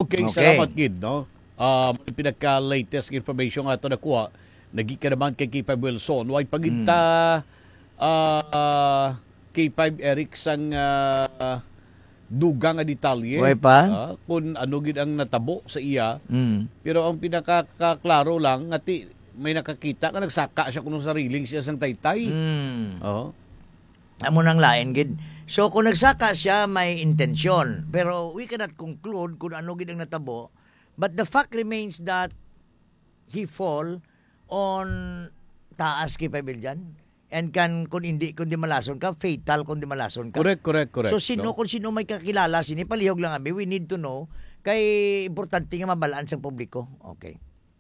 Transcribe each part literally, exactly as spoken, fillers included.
Okay, Okay. salamat gid, no? Um, pinaka-latest information nga ito nakuha, naging ka naman kay K five Wilson. Why paginta uh, K five Eric sang uh, dugang nga detalye. Why pa? ah, kung ano gid ang natabo sa iya. Mm. Pero ang pinakaklaro lang, nga ti, may nakakita ka, nagsaka siya kung sariling siya sang taytay. Mm. Oh. Amo nang lain gid. So kung nagsaka siya may intensyon, pero we cannot conclude kung ano gid ang natabo. But the fact remains that he fall on taas kay Pabiljan. And kan kung hindi kung di malason ka, fatal kung di malason ka. Correct, correct, correct. So sino no? kung sino may kakilala, sini palihog lang kami, we need to know kay importante nga mabalaan sa publiko. Okay.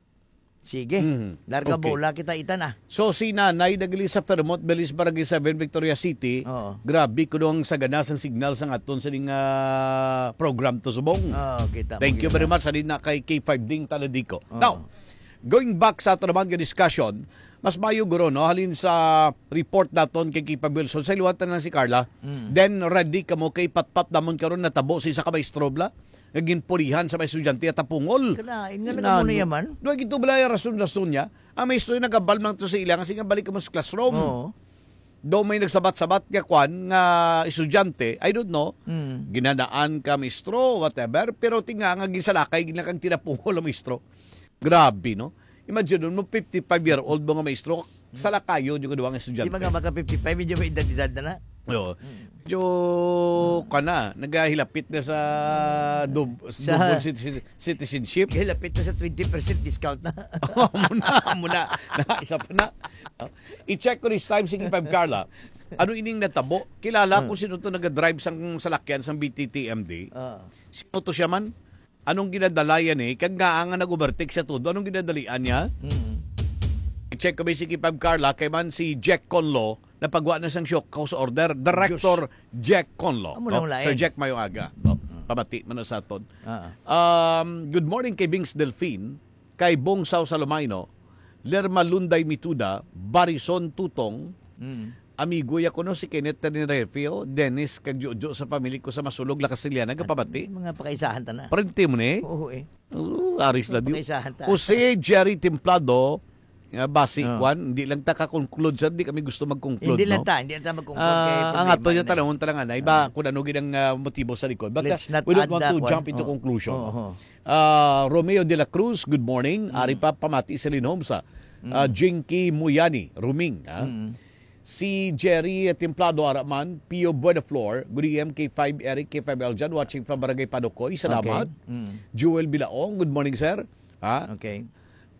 Sige. Mhm. Larga Okay. bola kita ita na. So si Nanay nagali sa Fairmont, Belis Barangay seven, Victoria City. Oo. Grabe kuno ang sagana sang signal sang aton sa ning ah, program to subong. Oh, kita. Thank you very much sa din na kay K five Ding Taladiko. Now, going back sa ato naman nga discussion, mas mayo guro no halin sa report naton kay K five Wilson sa liwatan na si Carla. Mm. Then ready kamo kay patpat namon karon natabo si sa kamaestrobla. Naging pulihan sa mga estudyante at tapungol. Kanain nga na muna yaman. Doon gito bala yung rason-rason niya. Ang maestro yung nagabalmang to sa ilang kasi nga balik mo sa classroom. Oo. Doon may nagsabat-sabat nga kwan nga estudyante, I don't know, Mm. ginanaan ka maestro, whatever, pero tinga nga gisalakay, ginakang tinapungol ang maestro. Grabe, no? Imagine mo, fifty-five-year-old mo nga maestro, salakayo yung kadawang Di estudyante. ba nga maka fifty-five, medyo may edad-edad na na. Oo. Medyo ka na, naghahilapit na sa dub, Sa- double citi- citizenship. Kaya lapit na sa twenty percent discount na. muna, muna. Na, isa pa na. Oh. I-check ko this time, sige five Carla. Ano ining natabo? Kilala ko sino to nag-drive sang salakyan sang B T T M D. Oo. Sino to siya man? Anong ginadalayan eh? Kag nga nga nag-overtake siya todo. Anong ginadalian niya? Mm. I-check ko ba si five Carla kay man si Jack Conlo na pagwa na sang shock cause order. Director Jack Conlo. Amo No? lang lain. Sir Jack Mayoaga. No? Pamati man na sa aton. Oo. Um, good morning kay Bings Delfin, kay Bong Sao Salomaino, Lerma Lunday Mituda, Barison Tutong, Mm. amigo ya ko no si Kenneth Tenirefio, Dennis kag Jojo sa pamilya ko sa Masulog, La Castillana, kapabati. Mga pakaisahan ta na. Parente mo ni. Oo eh. Uh, aris la diyo. Pakaisahan ta. Jose Jerry Templado, uh, basi Oh. kwan, hindi lang ta ka-conclude sir, hindi kami gusto mag-conclude. Hindi lang no? ta, hindi lang ta mag-conclude Ah, kay ang problema ato niya na. tanong talaga na iba kung ano ginang ah, motibo sa likod. But Let's uh, not we don't add want that to one. jump into Oo. conclusion. Oo. Ah, Romeo de la Cruz, good morning. Mm. Ari pa pamati sa Linomsa. Uh, Jinky Muyani, Ruming. ah. Mm. Si Jerry Templado Araman, Pio Buenaflor, good E M K five Eric, K five Eljan, watching from Barangay Padukoy. Salamat. Okay. Mm. Jewel Bilaong, good morning sir. Ha? Okay.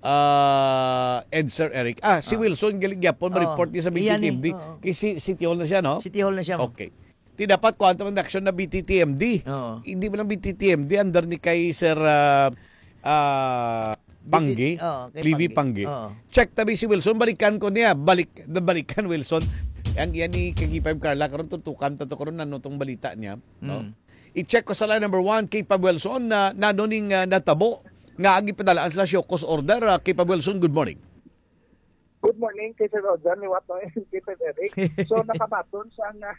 Ah, Ed Sir Eric. Ah, si Wilson galing yapon, Oo. ma-report niya sa B T Iyan T eh. M D. Oo. Kay si City Hall na siya, no? City Hall na siya. Okay. Ti dapat quantum of action na B T T M D. Oo. Hindi mo lang B T T M D, under ni kay Sir ah, ah, Panggi, Oo, kay Livy Panggi. Panggi. Oo. Check tabi si Wilson, balikan ko niya. Balik, balikan Wilson. Ang yan ni K five Carla, karon tutukan, tato karon nano tong balita niya. No? Mm. I-check ko sa line number one, K five Wilson, na nanoning uh, natabo, nga agi padalaan sila siya cause order. Uh, K five Wilson, good morning. Good morning, kay Sir Rodan, liwat no, kay Sir Eric. So, nakabaton sa nga...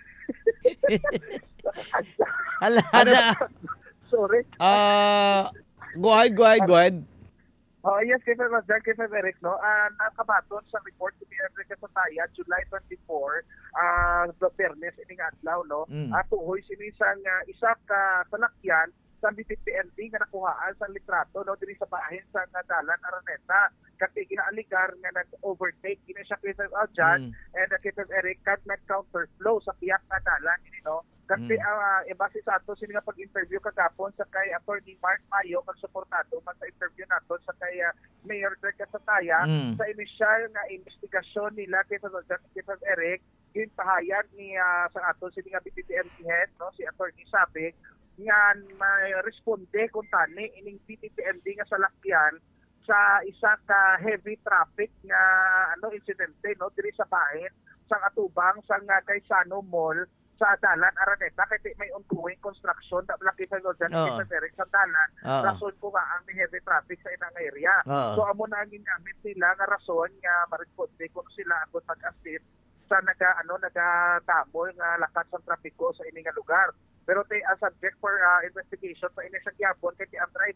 Ala Ano? na. Sorry. Ah, go ahead, go ahead, go ahead. Oh, yes, kay Sir Rodan, kay Sir Eric, no? Uh, nakabaton sa report ni Enrique Sataya, July twenty-fourth, uh, the fairness, ining adlaw, no? Mm. At tuhoy sinisang uh, isa ka salakyan sa B T T M D nga nakuhaan sa litrato, no? Diri sa bahin sa nga dalan Araneta. Kasi ginaaligar nga nag-overtake, gina siya kay Sir Aljan, Mm. and uh, kay Sir Eric, kat nag-counterflow sa piyak na dalan, you know? Kasi Mm. uh, e base sa ato sino nga pag-interview kagapon sa kay Attorney Mark Mayo kag suportado man sa interview nato sa kay uh, Mayor Greg Sataya Mm. sa inisyal nga investigasyon nila kay sa kay Sir Eric ginpahayag ni uh, sa ato sino nga B T T M D head no si Attorney Sabig nga may responde kung tani ining B T T M D nga salakyan sa isa ka heavy traffic nga ano insidente no diri sa bahin sa atubang sa nga kay Sano Mall sa dalan Araneta kay may ongoing construction da laki sa Lord Oo. sa Derek sa dalan Oo. rason ko nga ang may heavy traffic sa inang area. Oo. So amo na ang ginamit nila nga rason nga ma-responde kung sila ang mag-assist sa naga ano nagatambol nga lakas sa trapiko sa ini nga lugar. Pero tay as subject for uh, investigation sa ini sa gyapon kay ang driver